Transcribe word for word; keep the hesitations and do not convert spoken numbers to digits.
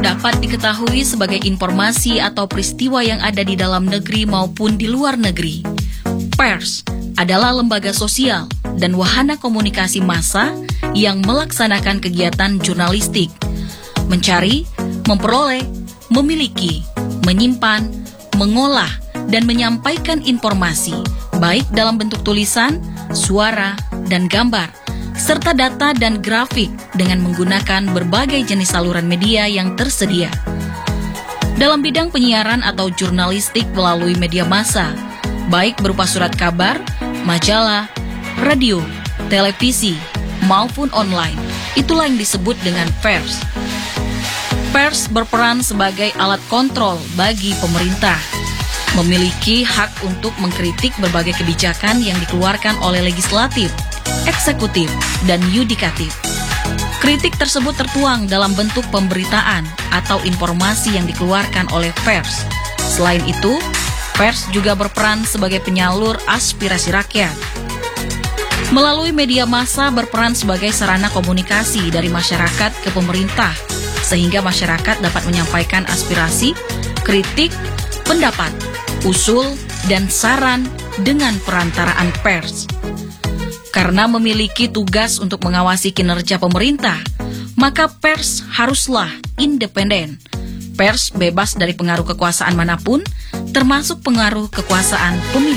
dapat diketahui sebagai informasi atau peristiwa yang ada di dalam negeri maupun di luar negeri. Pers adalah lembaga sosial dan wahana komunikasi massa yang melaksanakan kegiatan jurnalistik, mencari, memperoleh, memiliki, menyimpan, mengolah, dan menyampaikan informasi, baik dalam bentuk tulisan, suara, dan gambar, serta data dan grafik dengan menggunakan berbagai jenis saluran media yang tersedia. Dalam bidang penyiaran atau jurnalistik melalui media massa, baik berupa surat kabar, majalah, radio, televisi, maupun online, itulah yang disebut dengan pers. Pers berperan sebagai alat kontrol bagi pemerintah, memiliki hak untuk mengkritik berbagai kebijakan yang dikeluarkan oleh legislatif, eksekutif, dan yudikatif. Kritik tersebut tertuang dalam bentuk pemberitaan atau informasi yang dikeluarkan oleh pers. Selain itu, pers juga berperan sebagai penyalur aspirasi rakyat. Melalui media massa berperan sebagai sarana komunikasi dari masyarakat ke pemerintah, sehingga masyarakat dapat menyampaikan aspirasi, kritik, pendapat, usul, dan saran dengan perantaraan pers. Karena memiliki tugas untuk mengawasi kinerja pemerintah, maka pers haruslah independen. Pers bebas dari pengaruh kekuasaan manapun, termasuk pengaruh kekuasaan pemilihan.